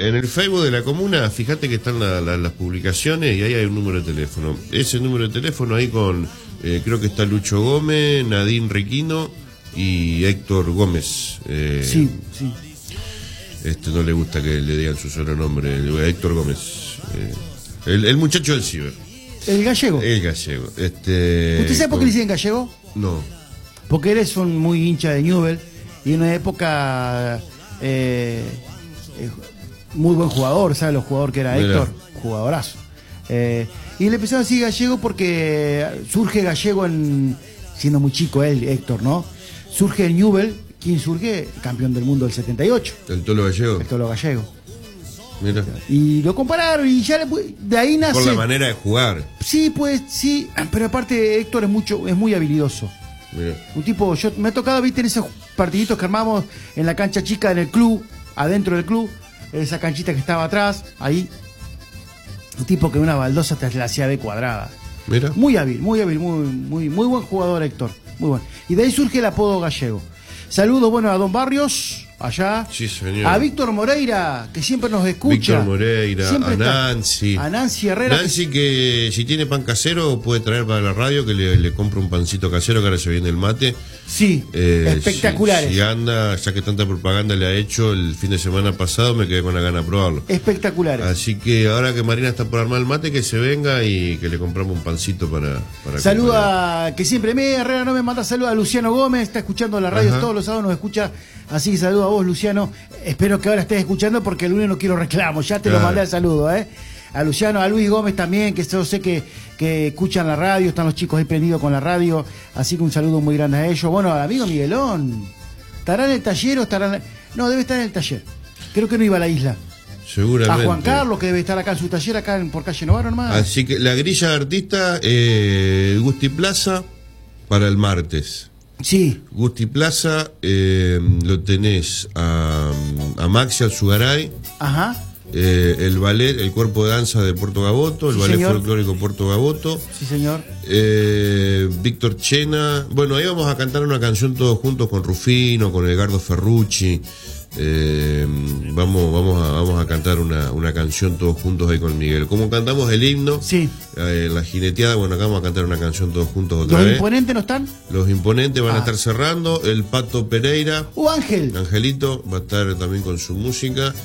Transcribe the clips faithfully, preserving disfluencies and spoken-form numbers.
en el Facebook de la comuna, fíjate que están la, la, las publicaciones y ahí hay un número de teléfono. Ese número de teléfono ahí con, eh, creo que está Lucho Gómez, Nadine Requino y Héctor Gómez. Eh, sí, sí. Este no le gusta que le digan su solo nombre, Héctor Gómez. Eh, el, el muchacho del ciber. El gallego. El gallego. Este, ¿Usted sabe por qué le dicen gallego? No. Porque eres un muy hincha de Newell y en una época eh, eh, muy buen jugador, ¿sabes? Los jugador que era Mira. Héctor, jugadorazo. Eh, y le empezaron a decir gallego porque surge gallego en, siendo muy chico él, Héctor, ¿no? Surge en Newell. ¿Quién surge? Campeón del mundo del setenta y ocho. ¿El Tolo Gallego? El Tolo Gallego. Mira. Y lo compararon y ya le, de ahí nace. Por la manera de jugar. Sí, pues sí, pero aparte Héctor es mucho, es muy habilidoso. Mira. Un tipo, yo me ha tocado, viste, en esos partiditos que armamos en la cancha chica en el club, adentro del club, esa canchita que estaba atrás, ahí. Un tipo que una baldosa te la hacía de cuadrada. Mira. Muy hábil, muy hábil, muy, muy, muy buen jugador Héctor. Muy bueno. Y de ahí surge el apodo gallego. Saludos, bueno, a Don Barrios, allá. Sí, señor. A Víctor Moreira, que siempre nos escucha. Víctor Moreira, Siempre a está. Nancy. A Nancy Herrera. Nancy que si tiene pan casero puede traer para la radio, que le, le compro un pancito casero, que ahora se viene el mate. Sí, Eh, espectaculares. Si, si anda, ya que tanta propaganda le ha hecho el fin de semana pasado, me quedé con la gana de probarlo. Espectaculares. Así que ahora que Marina está por armar el mate, que se venga y que le compramos un pancito para... para Saluda, a, que siempre me, Herrera no me manda saludos a Luciano Gómez, está escuchando la radio. Ajá. Todos los sábados nos escucha, así que saludo a vos, Luciano. Espero que ahora estés escuchando porque el lunes no quiero reclamos, ya te claro. lo mandé el saludo, ¿eh? A Luciano, a Luis Gómez también, que yo sé que, que escuchan la radio, están los chicos ahí prendidos con la radio, así que un saludo muy grande a ellos. Bueno, al amigo Miguelón, ¿estará en el taller o estará en... No, debe estar en el taller, creo que no iba a la isla. Seguramente. A Juan Carlos, que debe estar acá en su taller, acá en, por calle Novaro nomás. Así que la grilla de artista, eh, Gusti Plaza, para el martes. Sí. Gusti Plaza, eh, lo tenés a, a Maxi Alzugaray. Ajá. Eh, el ballet, el cuerpo de danza de Puerto Gaboto, el sí, ballet señor. folclórico Puerto Gaboto. Sí, señor. Eh, Víctor Chena. Bueno, ahí vamos a cantar una canción todos juntos con Rufino, con Edgardo Ferrucci. Eh, vamos, vamos a, vamos a cantar una, una canción todos juntos ahí con Miguel. Como cantamos el himno, sí. eh, la jineteada, bueno, acá vamos a cantar una canción todos juntos otra ¿Los vez. ¿Los imponentes no están? Los imponentes van ah. a estar cerrando. El Pato Pereira. ¡Uh, Ángel! Angelito va a estar también con su música.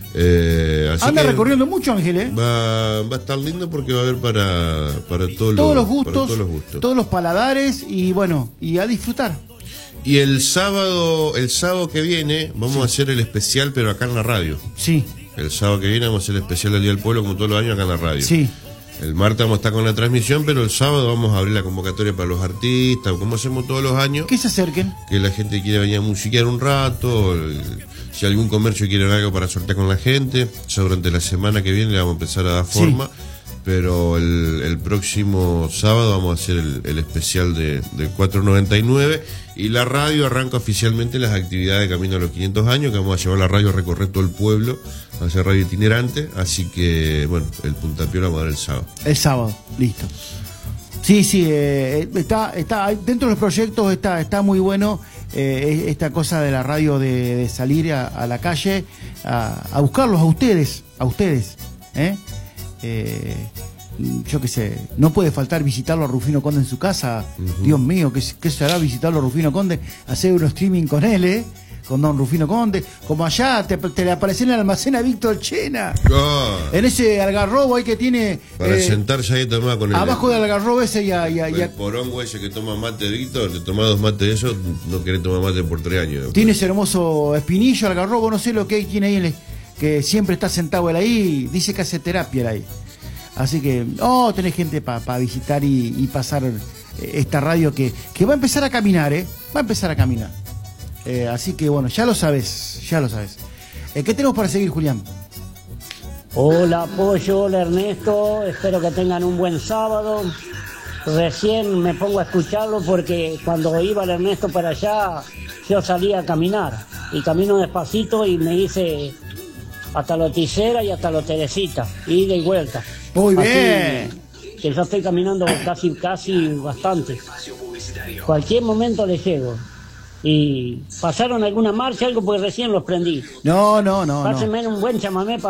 Eh, así Anda que recorriendo mucho, Ángel, ¿eh? Va, va a estar lindo porque va a haber para, para, todo todos, lo, los gustos, para todos los gustos, todos los paladares y bueno, y a disfrutar. Y el sábado, el sábado que viene vamos sí. a hacer el especial, pero acá en la radio. Sí. El sábado que viene vamos a hacer el especial del Día del Pueblo, como todos los años acá en la radio. Sí. El martes vamos a estar con la transmisión, pero el sábado vamos a abrir la convocatoria para los artistas, como hacemos todos los años. Que se acerquen. Que la gente quiere venir a musiquear un rato, el, si algún comercio quiere algo para sortear con la gente. Ya durante la semana que viene le vamos a empezar a dar forma. Sí. Pero el, el próximo sábado vamos a hacer el, el especial de, del cuatro noventa y nueve y la radio arranca oficialmente las actividades de Camino a los quinientos años, que vamos a llevar la radio a recorrer todo el pueblo, a hacer radio itinerante, así que bueno, el puntapié lo vamos a dar el sábado. El sábado, listo. Sí, sí, eh, está, está dentro de los proyectos, está, está muy bueno eh, esta cosa de la radio de, de salir a, a la calle a, a buscarlos a ustedes, a ustedes, ¿eh? Eh, yo qué sé, no puede faltar visitarlo a Rufino Conde en su casa. Uh-huh. Dios mío, ¿qué, qué será visitarlo a Rufino Conde? Hacer un streaming con él, ¿eh? Con don Rufino Conde. Como allá, te, te le apareció en el almacén a Víctor Chena. Oh. En ese algarrobo ahí que tiene. Para eh, sentarse ahí y tomar con él. Abajo del algarrobo ese y a. Y a, el y a... porongo ese que toma mate, Víctor, te toma dos mates de esos, no querés tomar mate por tres años. Tiene ese hermoso espinillo, algarrobo, no sé lo que hay, tiene ahí, el, que siempre está sentado él ahí. Dice que hace terapia él ahí. Así que, oh, tenés gente para pa visitar y, y pasar esta radio que, que va a empezar a caminar, ¿eh? Va a empezar a caminar. Eh, así que, bueno, ya lo sabes, ya lo sabes. Eh, ¿Qué tenemos para seguir, Julián? Hola, Pollo, hola, Ernesto. Espero que tengan un buen sábado. Recién me pongo a escucharlo porque cuando iba el Ernesto para allá, yo salía a caminar. Y camino despacito y me hice hasta la Ticera y hasta la Teresita, ida y vuelta. Muy Así bien. Que yo estoy caminando casi, casi bastante. Cualquier momento le llego. Y pasaron alguna marcha, algo, porque recién los prendí. No, no, no. Pásenme no. un buen chamamé.